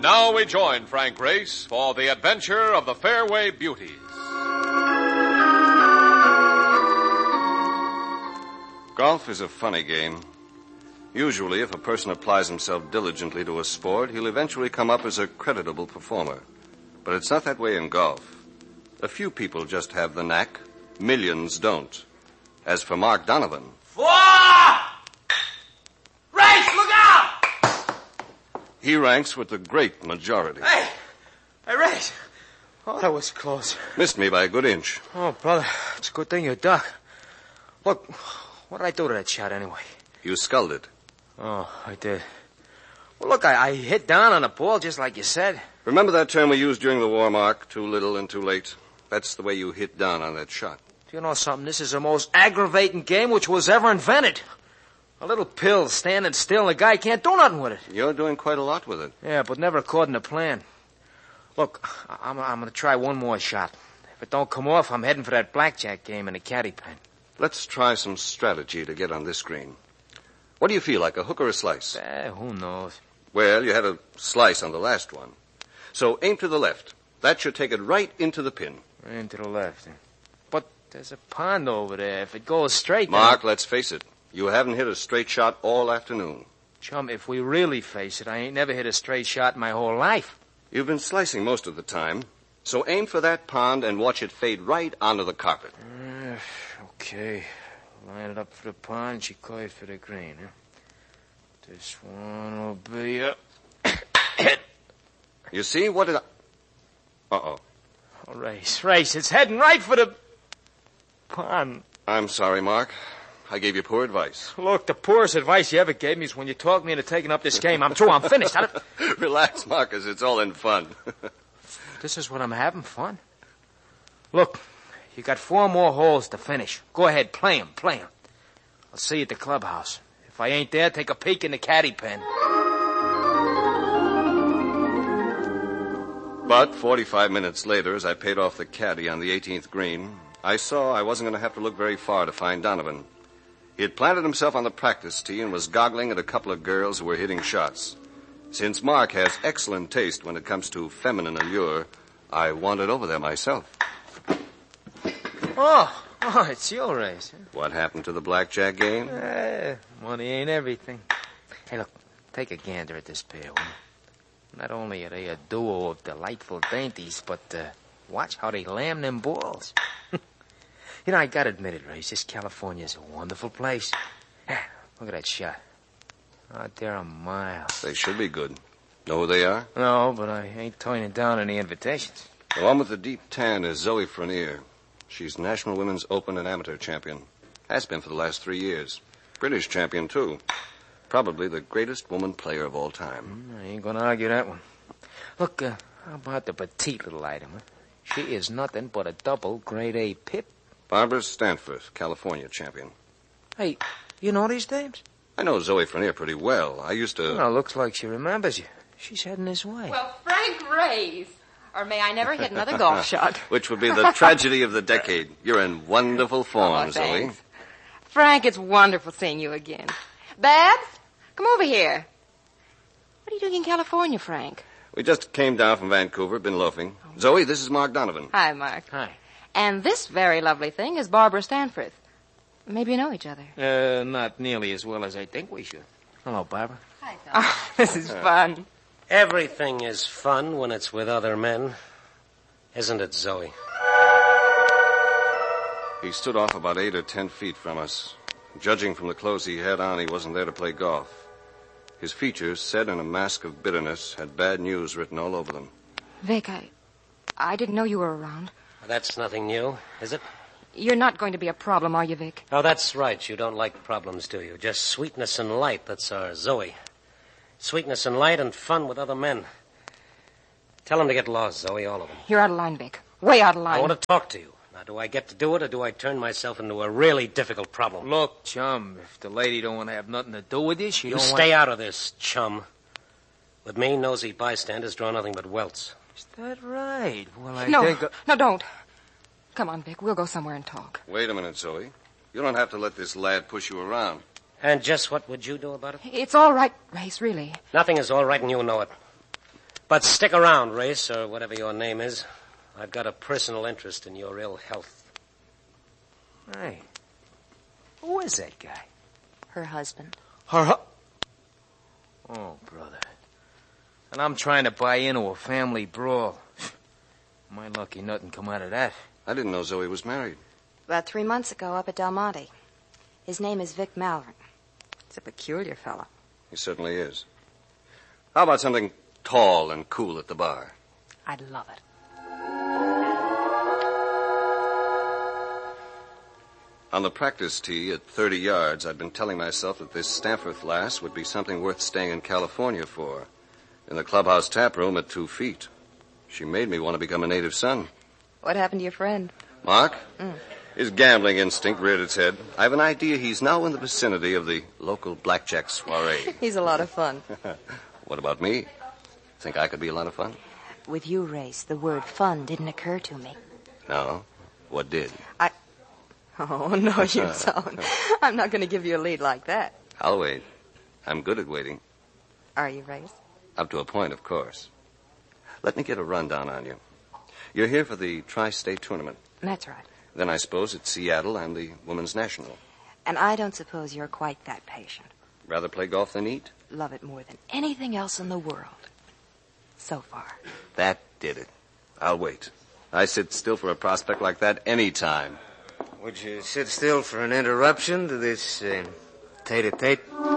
And now we join Frank Race for the adventure of the Fairway Beauties. Golf is a funny game. Usually, if a person applies himself diligently to a sport, he'll eventually come up as a creditable performer. But it's not that way in golf. A few people just have the knack. Millions don't. As for Mark Donovan... Race, look out! He ranks with the great majority. Hey, Race. Oh, that was close. Missed me by a good inch. Oh, brother, it's a good thing you ducked. Look, what did I do to that shot anyway? You sculled it. Oh, I did. Well, look, I hit down on the ball just like you said. Remember that term we used during the war, Mark? Too little and too late. That's the way you hit down on that shot. Do you know something? This is the most aggravating game which was ever invented. A little pill standing still, and the guy can't do nothing with it. You're doing quite a lot with it. Yeah, but never according to plan. Look, I'm going to try one more shot. If it don't come off, I'm heading for that blackjack game in the caddy pen. Let's try some strategy to get on this green. What do you feel, like a hook or a slice? Who knows? Well, you had a slice on the last one. So aim to the left. That should take it right into the pin. Into the left. But there's a pond over there. If it goes straight... Mark, let's face it. You haven't hit a straight shot all afternoon. Chum, if we really face it, I ain't never hit a straight shot in my whole life. You've been slicing most of the time. So aim for that pond and watch it fade right onto the carpet. Okay. Line it up for the pond, Chicoy for the green, huh? This one will be a... You see, what did I... Uh-oh. Oh, Race. It's heading right for the pond. I'm sorry, Mark. I gave you poor advice. Look, the poorest advice you ever gave me is when you talked me into taking up this game. I'm through. I'm finished. Relax, Marcus. It's all in fun. This is what I'm having, fun? Look, you got 4 more holes to finish. Go ahead, play 'em. I'll see you at the clubhouse. If I ain't there, take a peek in the caddy pen. But 45 minutes later, as I paid off the caddy on the 18th green, I saw I wasn't going to have to look very far to find Donovan. He had planted himself on the practice tee and was goggling at a couple of girls who were hitting shots. Since Mark has excellent taste when it comes to feminine allure, I wandered over there myself. Oh, it's your race. Huh? What happened to the blackjack game? Money ain't everything. Hey, look, take a gander at this pair, will you? Not only are they a duo of delightful dainties, but watch how they lam them balls. You know, I gotta admit it, Race. This California's a wonderful place. Look at that shot. Out there a mile. They should be good. Know who they are? No, but I ain't turning down any invitations. The one with the deep tan is Zoe Frenier. She's National Women's Open and Amateur Champion. Has been for the last 3 years. British champion, too. Probably the greatest woman player of all time. I ain't gonna argue that one. Look, how about the petite little item, huh? She is nothing but a double grade A pip. Barbara Stanforth, California champion. Hey, you know these dames? I know Zoe Frenier pretty well. I used to... Well, looks like she remembers you. She's heading this way. Well, Frank Race. Or may I never hit another golf shot. Which would be the tragedy of the decade. You're in wonderful form, Zoe. Thanks. Frank, it's wonderful seeing you again. Babs, come over here. What are you doing in California, Frank? We just came down from Vancouver, been loafing. Zoe, this is Mark Donovan. Hi, Mark. Hi. And this very lovely thing is Barbara Stanforth. Maybe you know each other. Not nearly as well as I think we should. Hello, Barbara. Hi, Phil. Oh, this is fun. Everything is fun when it's with other men. Isn't it, Zoe? He stood off about 8 or 10 feet from us. Judging from the clothes he had on, he wasn't there to play golf. His features, set in a mask of bitterness, had bad news written all over them. Vic, I didn't know you were around. That's nothing new, is it? You're not going to be a problem, are you, Vic? Oh, that's right. You don't like problems, do you? Just sweetness and light. That's our Zoe. Sweetness and light and fun with other men. Tell them to get lost, Zoe, all of them. You're out of line, Vic. Way out of line. I want to talk to you. Now, do I get to do it, or do I turn myself into a really difficult problem? Look, chum, if the lady don't want to have nothing to do with you, she you don't stay out of this, chum. With me, nosy bystanders draw nothing but welts. Is that right? Well, I No, think... no, don't. Come on, Vic. We'll go somewhere and talk. Wait a minute, Zoe. You don't have to let this lad push you around. And just what would you do about it? It's all right, Race, really. Nothing is all right, and you know it. But stick around, Race, or whatever your name is. I've got a personal interest in your ill health. Hey, who is that guy? Her husband. Oh, brother. And I'm trying to buy into a family brawl. My lucky nothing come out of that. I didn't know Zoe was married. About 3 months ago up at Del Monte. His name is Vic Malvern. He's a peculiar fellow. He certainly is. How about something tall and cool at the bar? I'd love it. On the practice tee at 30 yards, I'd been telling myself that this Stanforth lass would be something worth staying in California for. In the clubhouse tap room at 2 feet. She made me want to become a native son. What happened to your friend? Mark? His gambling instinct reared its head. I have an idea he's now in the vicinity of the local blackjack soiree. He's a lot of fun. What about me? Think I could be a lot of fun? With you, Race, the word fun didn't occur to me. No? What did? Oh, no, you don't. I'm not going to give you a lead like that. I'll wait. I'm good at waiting. Are you, Race? Up to a point, of course. Let me get a rundown on you. You're here for the Tri-State Tournament. That's right. Then I suppose it's Seattle and the Women's National. And I don't suppose you're quite that patient. Rather play golf than eat? Love it more than anything else in the world. So far. That did it. I'll wait. I sit still for a prospect like that any time. Would you sit still for an interruption to this tete-a-tete?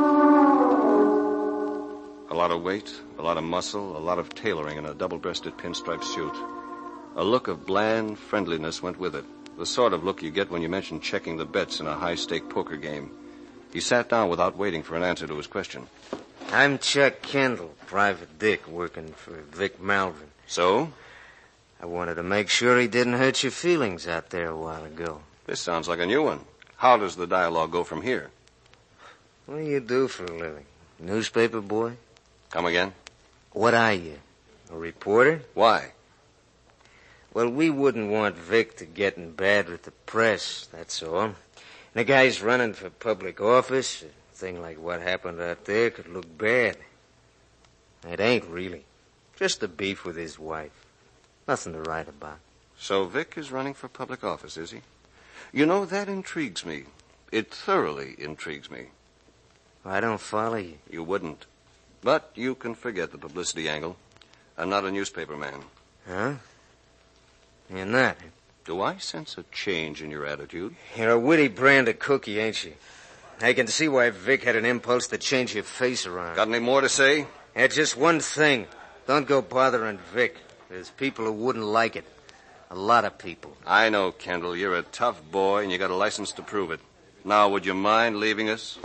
A lot of weight, a lot of muscle, a lot of tailoring in a double-breasted pinstripe suit. A look of bland friendliness went with it. The sort of look you get when you mention checking the bets in a high-stake poker game. He sat down without waiting for an answer to his question. I'm Chuck Kendall, Private Dick, working for Vic Malvern. So? I wanted to make sure he didn't hurt your feelings out there a while ago. This sounds like a new one. How does the dialogue go from here? What do you do for a living? Newspaper boy? Come again? What are you? A reporter? Why? Well, we wouldn't want Vic to get in bad with the press, that's all. And the guy's running for public office. A thing like what happened out there could look bad. It ain't really. Just a beef with his wife. Nothing to write about. So Vic is running for public office, is he? You know, that intrigues me. It thoroughly intrigues me. I don't follow you. You wouldn't. But you can forget the publicity angle. I'm not a newspaper man. Huh? You're not. Do I sense a change in your attitude? You're a witty brand of cookie, ain't you? I can see why Vic had an impulse to change your face around. Got any more to say? Just one thing. Don't go bothering Vic. There's people who wouldn't like it. A lot of people. I know, Kendall. You're a tough boy, and you got a license to prove it. Now, would you mind leaving us?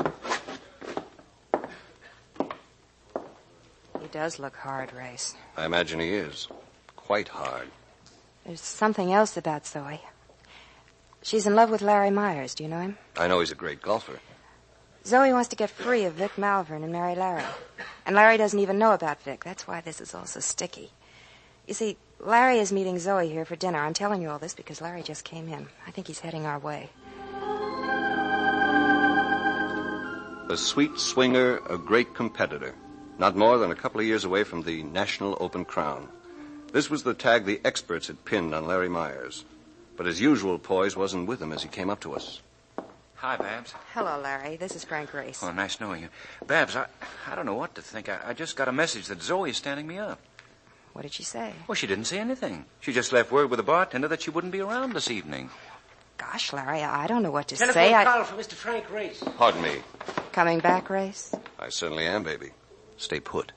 He does look hard, Race. I imagine he is. Quite hard. There's something else about Zoe. She's in love with Larry Myers. Do you know him? I know he's a great golfer. Zoe wants to get free of Vic Malvern and marry Larry. And Larry doesn't even know about Vic. That's why this is all so sticky. You see, Larry is meeting Zoe here for dinner. I'm telling you all this because Larry just came in. I think he's heading our way. A sweet swinger, a great competitor. Not more than a couple of years away from the National Open crown. This was the tag the experts had pinned on Larry Myers. But his usual poise wasn't with him as he came up to us. Hi, Babs. Hello, Larry. This is Frank Race. Oh, nice knowing you. Babs, I don't know what to think. I just got a message that Zoe is standing me up. What did she say? Well, she didn't say anything. She just left word with the bartender that she wouldn't be around this evening. Gosh, Larry, I don't know what to Telephone say. call for Mr. Frank Race. Pardon me. Coming back, Race? I certainly am, baby. Stay put.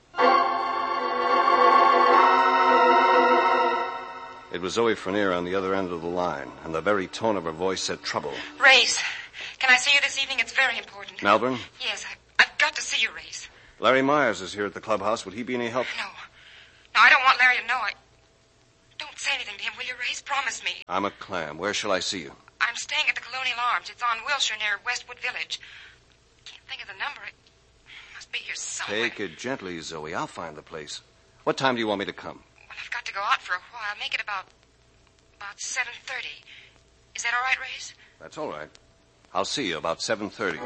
It was Zoe Frenier on the other end of the line, and the very tone of her voice said trouble. Race, can I see you this evening? It's very important. Malvern? Yes, I've got to see you, Race. Larry Myers is here at the clubhouse. Would he be any help? No, I don't want Larry to know. Don't say anything to him, will you, Race? Promise me. I'm a clam. Where shall I see you? I'm staying at the Colonial Arms. It's on Wilshire near Westwood Village. Can't think of the number. It must be here somewhere. Take it gently, Zoe. I'll find the place. What time do you want me to come? Well, I've got to go out for a while. Make it about 7:30. Is that all right, Race? That's all right. I'll see you about 7:30.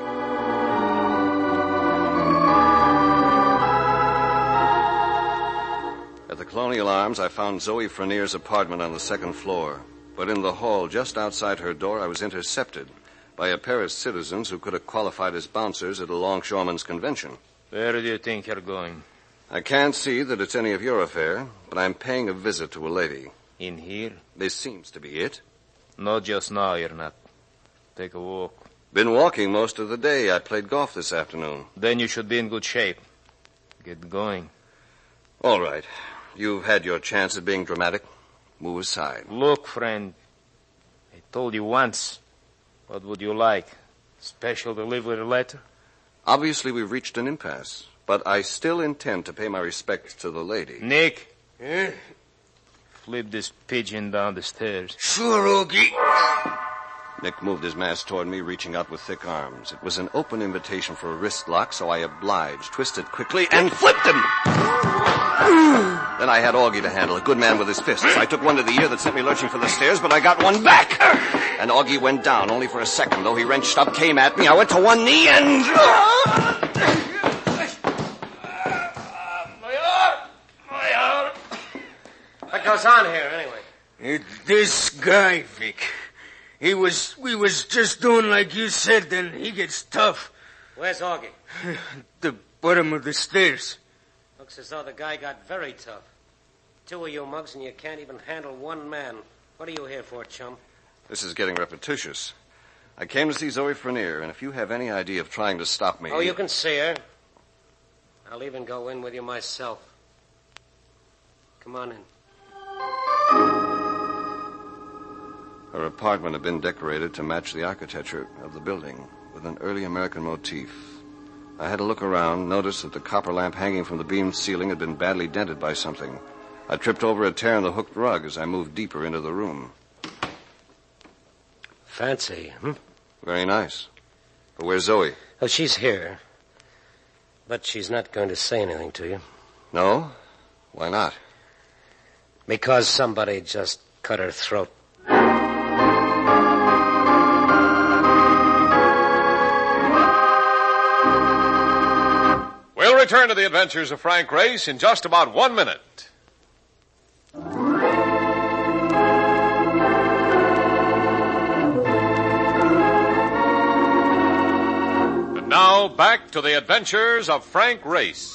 Colonial Arms, I found Zoe Frenier's apartment on the second floor. But in the hall, just outside her door, I was intercepted by a pair of citizens who could have qualified as bouncers at a longshoremen's convention. Where do you think you're going? I can't see that it's any of your affair, but I'm paying a visit to a lady. In here? This seems to be it. No, just now you're not. Take a walk. Been walking most of the day. I played golf this afternoon. Then you should be in good shape. Get going. All right. You've had your chance at being dramatic. Move aside. Look, friend. I told you once. What would you like? Special delivery letter? Obviously, we've reached an impasse, but I still intend to pay my respects to the lady. Nick. Flip this pigeon down the stairs. Sure, Ogie. Nick moved his mask toward me, reaching out with thick arms. It was an open invitation for a wrist lock, so I obliged, twisted quickly, and flipped him! Then I had Augie to handle, a good man with his fists. I took one to the ear that sent me lurching for the stairs, but I got one back! And Augie went down, only for a second, though he wrenched up, came at me. I went to one knee and... My arm! What goes on here, anyway? It's this guy, Vic. We was just doing like you said, then he gets tough. Where's Augie? The bottom of the stairs. Looks as though the guy got very tough. Two of you mugs and you can't even handle one man. What are you here for, chum? This is getting repetitious. I came to see Zoe Frenier, and if you have any idea of trying to stop me... Oh, you can see her. I'll even go in with you myself. Come on in. Her apartment had been decorated to match the architecture of the building with an early American motif. I had a look around, noticed that the copper lamp hanging from the beam ceiling had been badly dented by something. I tripped over a tear in the hooked rug as I moved deeper into the room. Fancy, Very nice. But where's Zoe? Oh, she's here. But she's not going to say anything to you. No? Why not? Because somebody just cut her throat. We'll return to the adventures of Frank Grace in just about 1 minute. And now, back to the adventures of Frank Grace.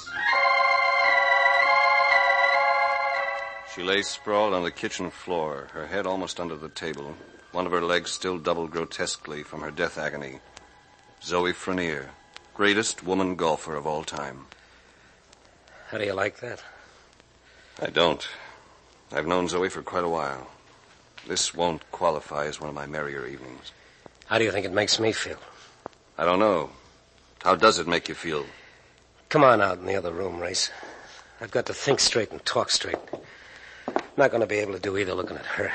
She lay sprawled on the kitchen floor, her head almost under the table, one of her legs still doubled grotesquely from her death agony. Zoe Frenier, greatest woman golfer of all time. How do you like that? I don't. I've known Zoe for quite a while. This won't qualify as one of my merrier evenings. How do you think it makes me feel? I don't know. How does it make you feel? Come on out in the other room, Race. I've got to think straight and talk straight. I'm not going to be able to do either looking at her.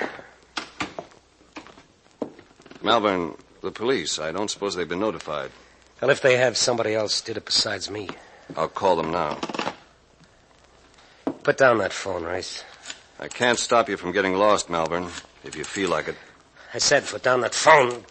Malvern, the police, I don't suppose they've been notified. Well, if they have, somebody else did it besides me. I'll call them now. Put down that phone, Race. I can't stop you from getting lost, Malvern, if you feel like it. I said put down that phone.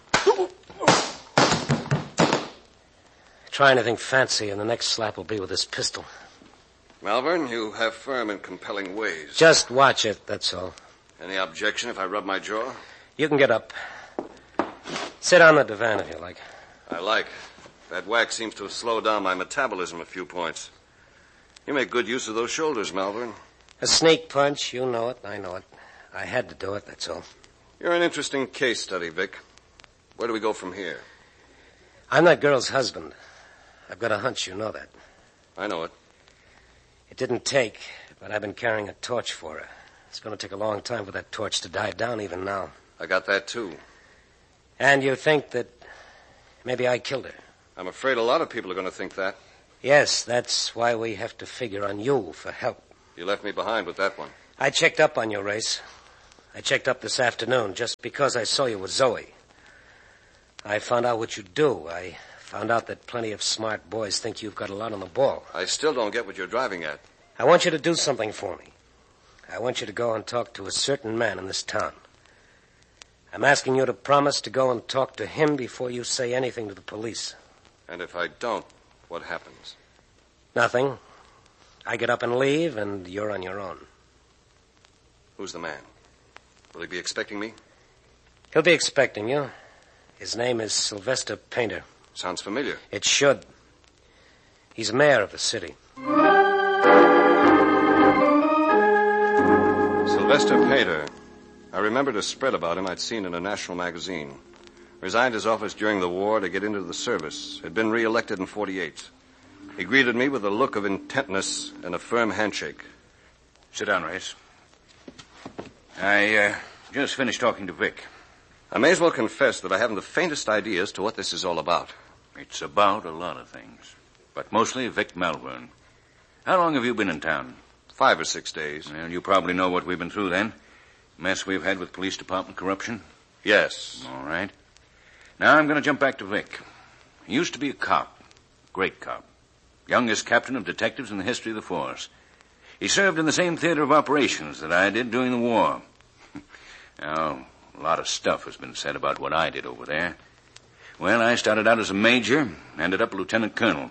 Try anything fancy, and the next slap will be with this pistol. Malvern, you have firm and compelling ways. Just watch it, that's all. Any objection if I rub my jaw? You can get up. Sit on the divan if you like. I like. That whack seems to have slowed down my metabolism a few points. You make good use of those shoulders, Malvern. A sneak punch, you know it, I know it. I had to do it, that's all. You're an interesting case study, Vic. Where do we go from here? I'm that girl's husband. I've got a hunch you know that. I know it. It didn't take, but I've been carrying a torch for her. It's going to take a long time for that torch to die down even now. I got that, too. And you think that maybe I killed her? I'm afraid a lot of people are going to think that. Yes, that's why we have to figure on you for help. You left me behind with that one. I checked up on you, Race. I checked up this afternoon just because I saw you with Zoe. I found out what you do. I found out that plenty of smart boys think you've got a lot on the ball. I still don't get what you're driving at. I want you to do something for me. I want you to go and talk to a certain man in this town. I'm asking you to promise to go and talk to him before you say anything to the police. And if I don't, what happens? Nothing. I get up and leave, and you're on your own. Who's the man? Will he be expecting me? He'll be expecting you. His name is Sylvester Painter. Sounds familiar. It should. He's mayor of the city. Sylvester Painter. I remembered a spread about him I'd seen in a national magazine. Resigned his office during the war to get into the service. Had been re-elected in 48. He greeted me with a look of intentness and a firm handshake. Sit down, Race. I just finished talking to Vic. I may as well confess that I haven't the faintest idea as to what this is all about. It's about a lot of things, but mostly Vic Malvern. How long have you been in town? 5 or 6 days. Well, you probably know what we've been through then. Mess we've had with police department corruption. Yes. All right. Now I'm going to jump back to Vic. He used to be a cop. Great cop. Youngest captain of detectives in the history of the force. He served in the same theater of operations that I did during the war. Now, a lot of stuff has been said about what I did over there. Well, I started out as a major, ended up a lieutenant colonel.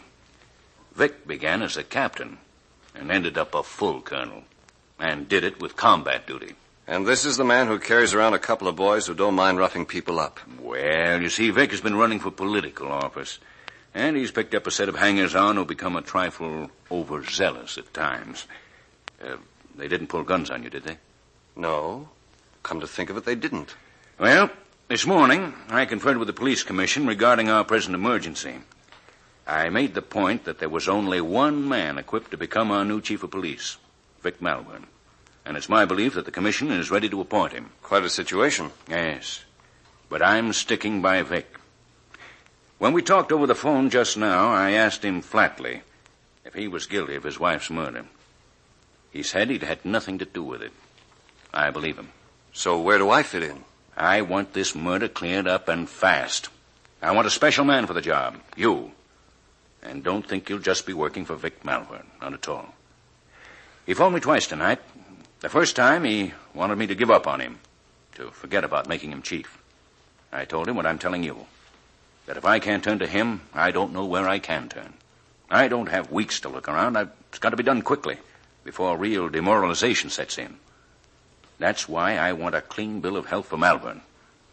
Vic began as a captain and ended up a full colonel, and did it with combat duty. And this is the man who carries around a couple of boys who don't mind roughing people up. Well, you see, Vic has been running for political office, and he's picked up a set of hangers-on who become a trifle overzealous at times. They didn't pull guns on you, did they? No. Come to think of it, they didn't. Well, this morning, I conferred with the police commission regarding our present emergency. I made the point that there was only one man equipped to become our new chief of police, Vic Malvern. And it's my belief that the commission is ready to appoint him. Quite a situation. Yes. But I'm sticking by Vic. When we talked over the phone just now, I asked him flatly if he was guilty of his wife's murder. He said he'd had nothing to do with it. I believe him. So where do I fit in? I want this murder cleared up and fast. I want a special man for the job. You. And don't think you'll just be working for Vic Malvern. Not at all. He phoned me twice tonight. The first time, he wanted me to give up on him, to forget about making him chief. I told him what I'm telling you, that if I can't turn to him, I don't know where I can turn. I don't have weeks to look around. It's got to be done quickly, before real demoralization sets in. That's why I want a clean bill of health for Malvern.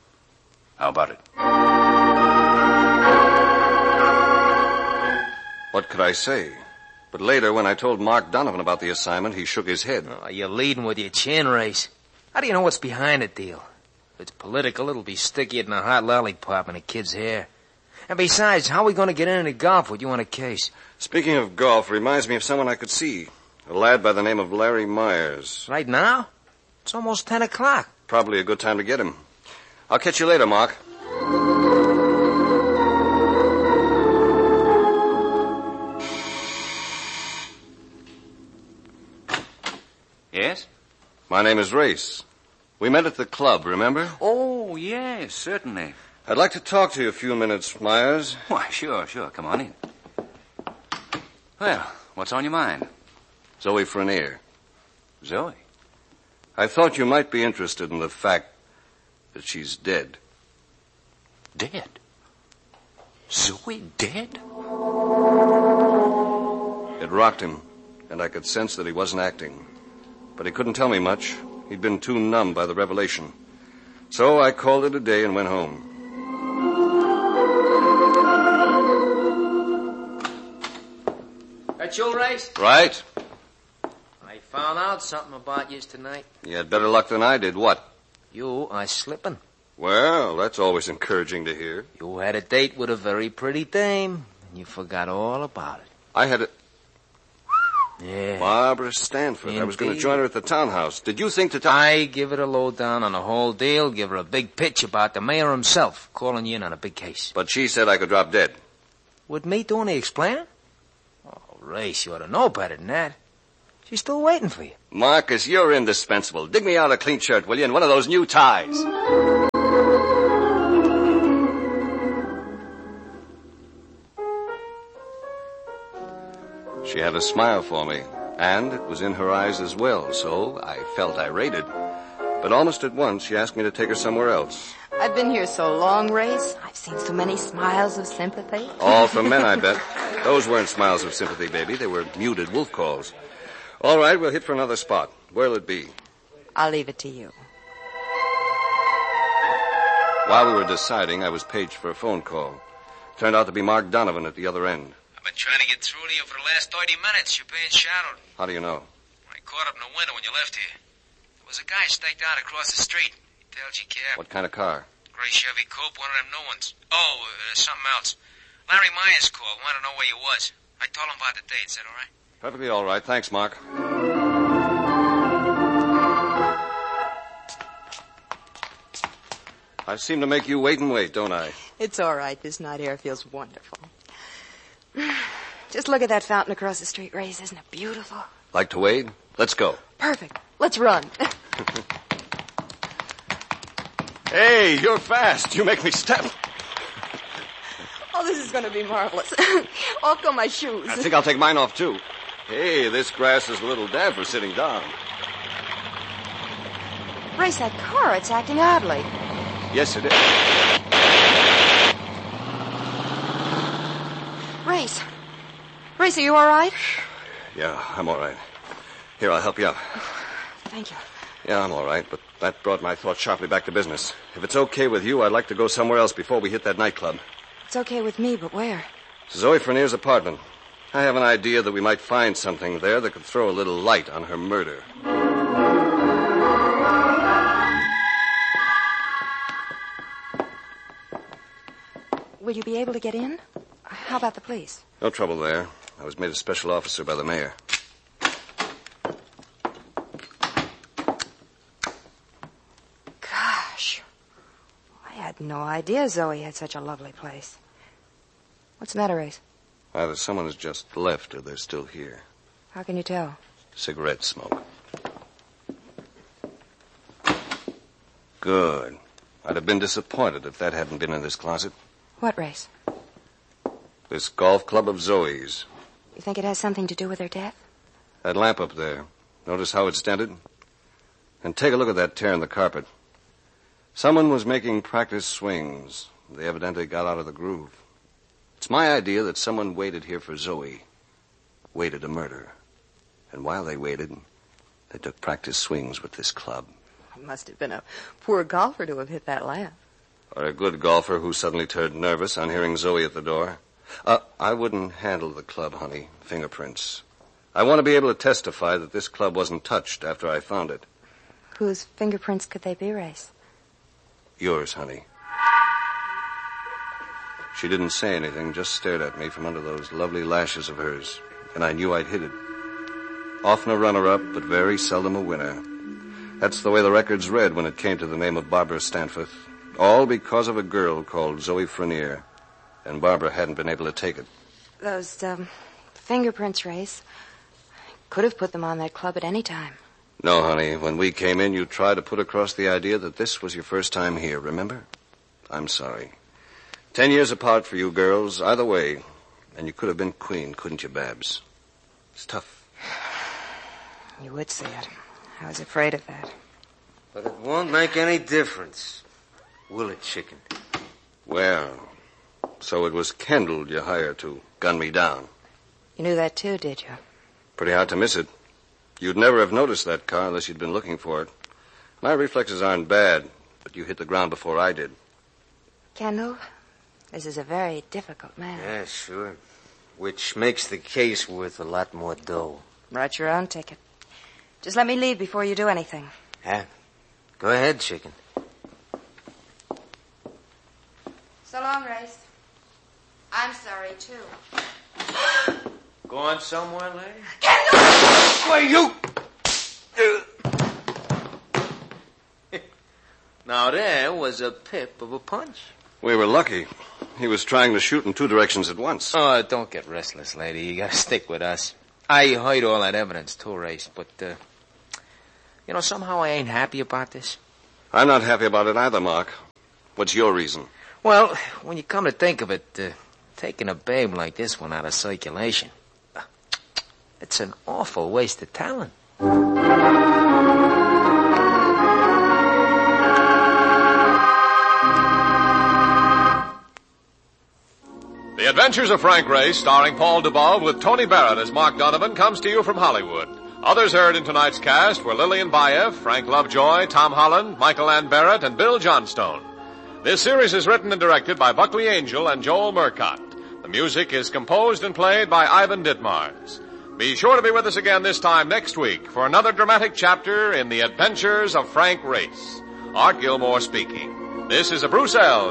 How about it? What could I say? But later, when I told Mark Donovan about the assignment, he shook his head. Oh, you're leading with your chin, Race. How do you know what's behind the deal? If it's political, it'll be stickier than a hot lollipop in a kid's hair. And besides, how are we going to get into golf with you on a case? Speaking of golf, reminds me of someone I could see. A lad by the name of Larry Myers. Right now? It's almost 10 o'clock. Probably a good time to get him. I'll catch you later, Mark. Yes? My name is Race. We met at the club, remember? Oh, yes, certainly. I'd like to talk to you a few minutes, Myers. Why, sure. Come on in. Well, what's on your mind? Zoe Frenier. Zoe? I thought you might be interested in the fact that she's dead. Dead? Zoe dead? It rocked him, and I could sense that he wasn't acting. But he couldn't tell me much. He'd been too numbed by the revelation. So I called it a day and went home. That you, Race? Right. I found out something about you tonight. You had better luck than I did. What? You are slipping. Well, that's always encouraging to hear. You had a date with a very pretty dame, and you forgot all about it. I had a... Yeah. Barbara Stanford. I was going to join her at the townhouse. Did you think to I give it a lowdown on the whole deal, give her a big pitch about the mayor himself calling you in on a big case. But she said I could drop dead. With me doing the explaining? Oh, Race, you ought to know better than that. She's still waiting for you. Marcus, you're indispensable. Dig me out a clean shirt, will you, and one of those new ties. She had a smile for me, and it was in her eyes as well, so I felt irated. But almost at once, she asked me to take her somewhere else. I've been here so long, Race. I've seen so many smiles of sympathy. All from men, I bet. Those weren't smiles of sympathy, baby. They were muted wolf calls. All right, we'll hit for another spot. Where'll it be? I'll leave it to you. While we were deciding, I was paged for a phone call. Turned out to be Mark Donovan at the other end. I've been trying to get through to you for the last 30 minutes. You're being shadowed. How do you know? I caught up in the window when you left here. There was a guy staked out across the street. He tailed your cab. What kind of car? Gray Chevy Coupe, one of them new ones. Oh, something else. Larry Myers called. Wanted to know where you was. I told him about the date. Is that all right? Perfectly all right. Thanks, Mark. I seem to make you wait and wait, don't I? It's all right. This night air feels wonderful. Just look at that fountain across the street, Race. Isn't it beautiful? Like to wade? Let's go. Perfect. Let's run. Hey, you're fast. You make me step. Oh, this is going to be marvelous. Off go my shoes. I think I'll take mine off, too. Hey, this grass is a little damp for sitting down. Race, that car, it's acting oddly. Yes, it is. Race. Race, are you all right? Yeah, I'm all right. Here, I'll help you up. Thank you. Yeah, I'm all right, but that brought my thoughts sharply back to business. If it's okay with you, I'd like to go somewhere else before we hit that nightclub. It's okay with me, but where? Zoe Frenier's apartment. I have an idea that we might find something there that could throw a little light on her murder. Will you be able to get in? How about the police? No trouble there. I was made a special officer by the mayor. Gosh. I had no idea Zoe had such a lovely place. What's the matter, Race? Either someone has just left or they're still here. How can you tell? Cigarette smoke. Good. I'd have been disappointed if that hadn't been in this closet. What, Race? This golf club of Zoe's. You think it has something to do with her death? That lamp up there. Notice how it's dented? And take a look at that tear in the carpet. Someone was making practice swings. They evidently got out of the groove. It's my idea that someone waited here for Zoe. Waited to murder. And while they waited, they took practice swings with this club. It must have been a poor golfer to have hit that lamp. Or a good golfer who suddenly turned nervous on hearing Zoe at the door. I wouldn't handle the club, honey. Fingerprints. I want to be able to testify that this club wasn't touched after I found it. Whose fingerprints could they be, Race? Yours, honey. She didn't say anything, just stared at me from under those lovely lashes of hers, and I knew I'd hit it. Often a runner-up, but very seldom a winner. That's the way the records read when it came to the name of Barbara Stanforth. All because of a girl called Zoe Frenier. And Barbara hadn't been able to take it. Those, fingerprints, Race. I could have put them on that club at any time. No, honey. When we came in, you tried to put across the idea that this was your first time here, remember? I'm sorry. 10 years apart for you girls, either way. And you could have been queen, couldn't you, Babs? It's tough. You would say it. I was afraid of that. But it won't make any difference, will it, Chicken? Well, so it was Kendall you hired to gun me down. You knew that too, did you? Pretty hard to miss it. You'd never have noticed that car unless you'd been looking for it. My reflexes aren't bad, but you hit the ground before I did. Kendall, this is a very difficult man. Yeah, sure. Which makes the case worth a lot more dough. Write your own ticket. Just let me leave before you do anything. Yeah. Go ahead, Chicken. So long, Race. I'm sorry, too. Going somewhere, lady? Kendall! Why, you... Now, there was a pip of a punch. We were lucky. He was trying to shoot in two directions at once. Oh, don't get restless, lady. You gotta stick with us. I heard all that evidence, too, Race, but, somehow I ain't happy about this. I'm not happy about it either, Mark. What's your reason? Well, when you come to think of it, taking a babe like this one out of circulation, it's an awful waste of talent. The Adventures of Frank Race, starring Paul Dubov with Tony Barrett as Mark Donovan, comes to you from Hollywood. Others heard in tonight's cast were Lillian Baeff, Frank Lovejoy, Tom Holland, Michael Ann Barrett, and Bill Johnstone. This series is written and directed by Buckley Angel and Joel Murcott. The music is composed and played by Ivan Ditmars. Be sure to be with us again this time next week for another dramatic chapter in the adventures of Frank Race. Art Gilmore speaking. This is a Bruce L.